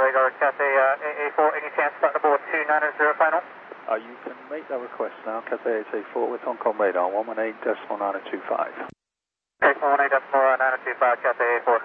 radar, Cathay AA4, any chance starting aboard 290 final? You can make that request now, Cathay AA4 with Hong Kong radar, 118.925. Okay, 118.925, Cathay AA4.